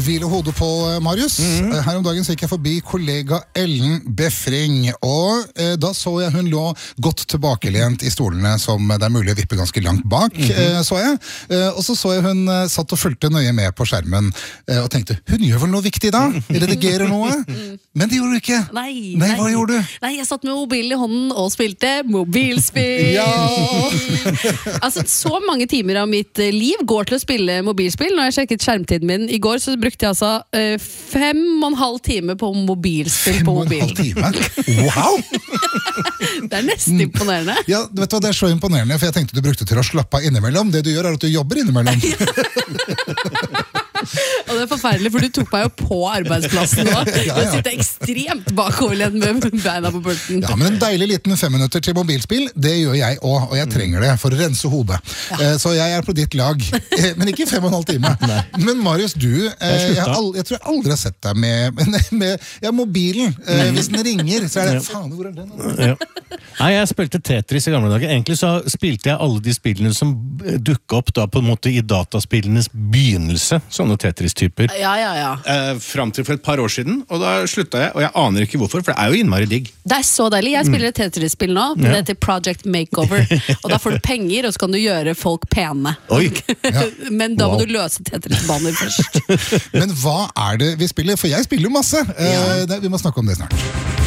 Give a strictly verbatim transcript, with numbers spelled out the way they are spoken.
hvile hodet på, Marius. Mm. Her om dagen så gikk jeg forbi kollega Ellen Befring, og eh, da så jeg hun lå godt tilbakelent i stolene som det er mulig å vippe ganske langt bak, mm -hmm. eh, så jeg. Eh, og så så jeg hun eh, satt og fulgte nøye med på skjermen, eh, og tenkte, hun gjør vel noe viktig da? Redigerer noe? Men det gjorde du ikke. Nei, nei, hva gjorde du? Nei, jeg satt med mobilen i hånden og spilte mobilspill. Ja! Altså, så mange timer av mitt liv går til å spille mobilspill. Når jeg sjekket skjermtiden min i går, så brukte jeg altså uh, fem og en halv time på mobilspill fem på og en mobil. halv time? Wow! Det er nesten imponerende. Ja, vet du hva, det er så imponerende, for jeg tenkte du brukte til å slappe av innimellom. Det du gjør er at du jobber innimellom. Og det er forferdelig, for du tok meg jo på arbeidsplassen nå. Du Ja, ja. sitter ekstremt bakoverlent med beina på pulten. Ja, men en deilig liten fem minutter til mobilspill, det gjør jeg også, og jeg trenger det for å rense hodet. Ja. Så jeg er på ditt lag, men ikke fem og en halv time. Nei. Men Marius, du, jeg, jeg, all, jeg tror jeg aldri har sett deg med, med, med ja, mobilen. Mm. Hvis den ringer, så er det, faen, hvor er den? Ja. Nei, jeg spilte Tetris i gamle dager. Egentlig så spilte jeg alle de spillene som dukket opp da på en måte i dataspillenes begynnelse, sånne Tetris-typer. Ja, ja, ja. Eh, frem til for et par år siden, og da sluttet jeg, og jeg aner ikke hvorfor, for det er jo innmari digg. Det er så deilig. Jeg spiller et Tetris-spill nå, men Ja. det heter Project Makeover. Og da får du penger, og så kan du gjøre folk pene. Oi! Ja. Men da Wow. må du løse Tetris-baner først. Men hva er det vi spiller? For jeg spiller jo masse. Ja. Eh, det, vi må snakke om det snart.